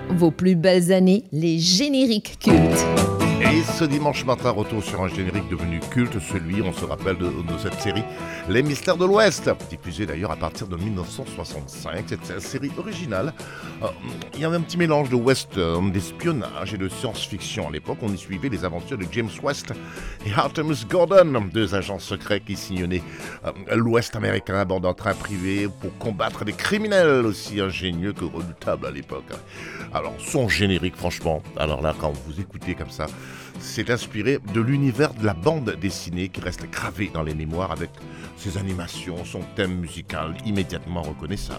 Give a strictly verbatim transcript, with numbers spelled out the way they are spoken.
vos plus belles années, les génériques cultes. Et ce dimanche matin, retour sur un générique devenu culte, celui, on se rappelle de, de cette série, Les Mystères de l'Ouest, diffusée d'ailleurs à partir de dix-neuf cent soixante-cinq. C'était une série originale. Euh, il y avait un petit mélange de western, d'espionnage et de science-fiction. À l'époque, on y suivait les aventures de James West et Artemus Gordon, deux agents secrets qui sillonnaient euh, l'Ouest américain à bord d'un train privé pour combattre des criminels aussi ingénieux que redoutables à l'époque. Alors, son générique, franchement, alors là, quand vous écoutez comme ça, c'est inspiré de l'univers de la bande dessinée qui reste gravé dans les mémoires avec ses animations, son thème musical immédiatement reconnaissable.